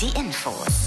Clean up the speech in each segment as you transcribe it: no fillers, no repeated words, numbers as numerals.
Die Infos.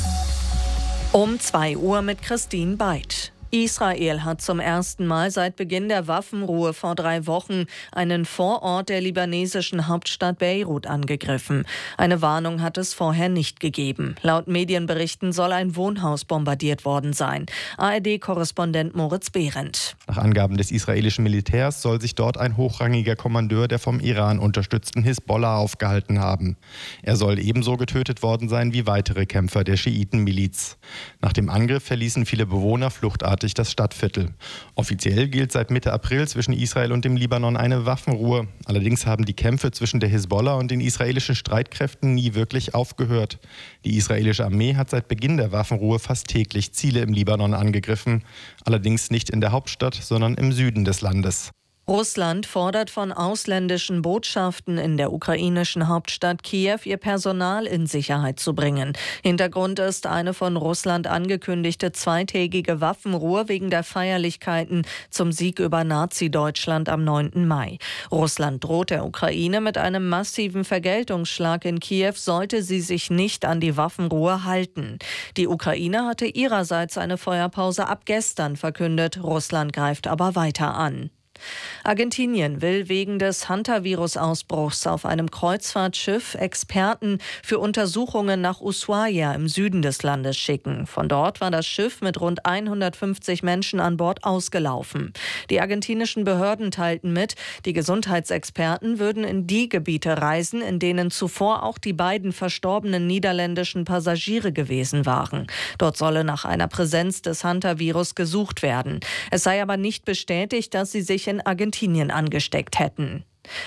Um 2 Uhr mit Christine Beid. Israel hat zum ersten Mal seit Beginn der Waffenruhe vor 3 Wochen einen Vorort der libanesischen Hauptstadt Beirut angegriffen. Eine Warnung hat es vorher nicht gegeben. Laut Medienberichten soll ein Wohnhaus bombardiert worden sein. ARD-Korrespondent Moritz Behrendt. Nach Angaben des israelischen Militärs soll sich dort ein hochrangiger Kommandeur der vom Iran unterstützten Hisbollah aufgehalten haben. Er soll ebenso getötet worden sein wie weitere Kämpfer der Schiitenmiliz. Nach dem Angriff verließen viele Bewohner fluchtartig das Stadtviertel. Offiziell gilt seit Mitte April zwischen Israel und dem Libanon eine Waffenruhe. Allerdings haben die Kämpfe zwischen der Hisbollah und den israelischen Streitkräften nie wirklich aufgehört. Die israelische Armee hat seit Beginn der Waffenruhe fast täglich Ziele im Libanon angegriffen. Allerdings nicht in der Hauptstadt, sondern im Süden des Landes. Russland fordert von ausländischen Botschaften in der ukrainischen Hauptstadt Kiew, ihr Personal in Sicherheit zu bringen. Hintergrund ist eine von Russland angekündigte 2-tägige Waffenruhe wegen der Feierlichkeiten zum Sieg über Nazi-Deutschland am 9. Mai. Russland droht der Ukraine mit einem massiven Vergeltungsschlag in Kiew, sollte sie sich nicht an die Waffenruhe halten. Die Ukraine hatte ihrerseits eine Feuerpause ab gestern verkündet. Russland greift aber weiter an. Argentinien will wegen des Hantavirus-Ausbruchs auf einem Kreuzfahrtschiff Experten für Untersuchungen nach Ushuaia im Süden des Landes schicken. Von dort war das Schiff mit rund 150 Menschen an Bord ausgelaufen. Die argentinischen Behörden teilten mit, die Gesundheitsexperten würden in die Gebiete reisen, in denen zuvor auch die beiden verstorbenen niederländischen Passagiere gewesen waren. Dort solle nach einer Präsenz des Hantavirus gesucht werden. Es sei aber nicht bestätigt, dass sie sich in Argentinien angesteckt hätten.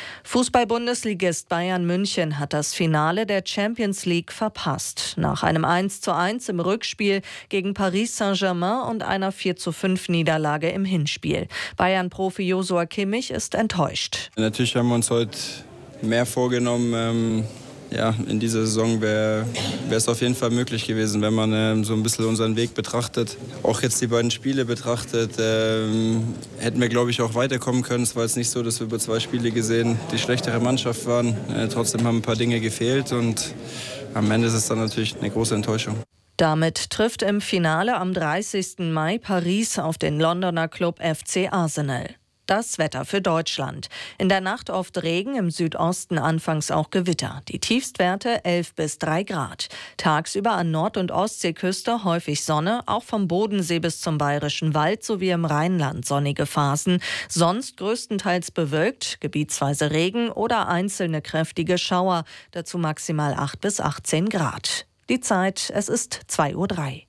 Fußball-Bundesligist Bayern München hat das Finale der Champions League verpasst. Nach einem 1:1 im Rückspiel gegen Paris Saint-Germain und einer 4:5 im Hinspiel. Bayern-Profi Joshua Kimmich ist enttäuscht. Natürlich haben wir uns heute mehr vorgenommen. In dieser Saison wäre es auf jeden Fall möglich gewesen, wenn man so ein bisschen unseren Weg betrachtet. Auch jetzt die beiden Spiele betrachtet, hätten wir, glaube ich, auch weiterkommen können. Es war jetzt nicht so, dass wir über 2 Spiele gesehen die schlechtere Mannschaft waren. Trotzdem haben ein paar Dinge gefehlt und am Ende ist es dann natürlich eine große Enttäuschung. Damit trifft im Finale am 30. Mai Paris auf den Londoner Club FC Arsenal. Das Wetter für Deutschland. In der Nacht oft Regen, im Südosten anfangs auch Gewitter. Die Tiefstwerte 11 bis 3 Grad. Tagsüber an Nord- und Ostseeküste häufig Sonne, auch vom Bodensee bis zum Bayerischen Wald sowie im Rheinland sonnige Phasen. Sonst größtenteils bewölkt, gebietsweise Regen oder einzelne kräftige Schauer. Dazu maximal 8 bis 18 Grad. Die Zeit, es ist 2:03 Uhr.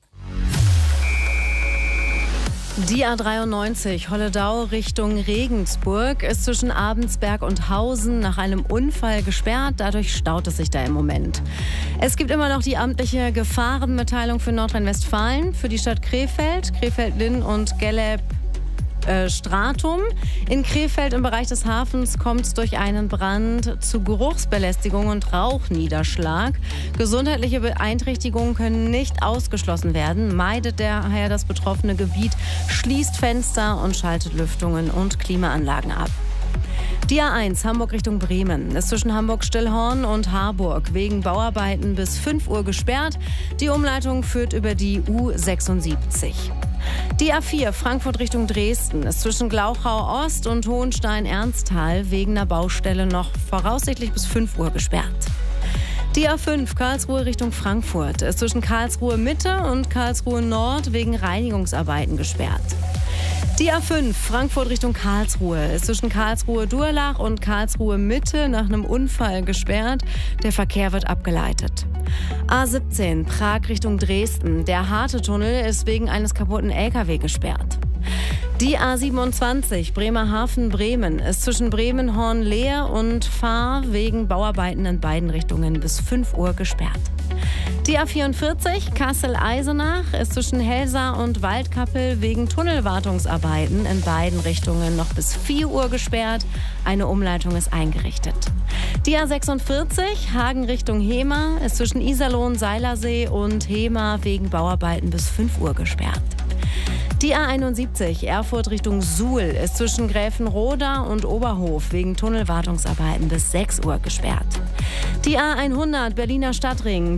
Die A93 Holledau Richtung Regensburg ist zwischen Abensberg und Hausen nach einem Unfall gesperrt. Dadurch staut es sich da im Moment. Es gibt immer noch die amtliche Gefahrenmitteilung für Nordrhein-Westfalen, für die Stadt Krefeld, Krefeld-Linn und Gelleb Stratum. In Krefeld im Bereich des Hafens kommt es durch einen Brand zu Geruchsbelästigung und Rauchniederschlag. Gesundheitliche Beeinträchtigungen können nicht ausgeschlossen werden. Meidet daher das betroffene Gebiet, schließt Fenster und schaltet Lüftungen und Klimaanlagen ab. Die A1 Hamburg Richtung Bremen ist zwischen Hamburg-Stillhorn und Harburg wegen Bauarbeiten bis 5 Uhr gesperrt. Die Umleitung führt über die U76. Die A4 Frankfurt Richtung Dresden ist zwischen Glauchau Ost und Hohenstein-Ernsthal wegen einer Baustelle noch voraussichtlich bis 5 Uhr gesperrt. Die A5 Karlsruhe Richtung Frankfurt ist zwischen Karlsruhe Mitte und Karlsruhe Nord wegen Reinigungsarbeiten gesperrt. Die A5 Frankfurt Richtung Karlsruhe ist zwischen Karlsruhe Durlach und Karlsruhe Mitte nach einem Unfall gesperrt. Der Verkehr wird abgeleitet. A17 Prag Richtung Dresden. Der Harte-Tunnel ist wegen eines kaputten LKW gesperrt. Die A27 Bremerhaven-Bremen ist zwischen Bremen-Horn-Leer und Fahr wegen Bauarbeiten in beiden Richtungen bis 5 Uhr gesperrt. Die A44 Kassel-Eisenach ist zwischen Helsa und Waldkappel wegen Tunnelwartungsarbeiten in beiden Richtungen noch bis 4 Uhr gesperrt. Eine Umleitung ist eingerichtet. Die A46 Hagen Richtung Hemer ist zwischen Iserlohn, Seilersee und Hemer wegen Bauarbeiten bis 5 Uhr gesperrt. Die A71 Erfurt Richtung Suhl ist zwischen Gräfenroda und Oberhof wegen Tunnelwartungsarbeiten bis 6 Uhr gesperrt. Die A100 Berliner Stadtring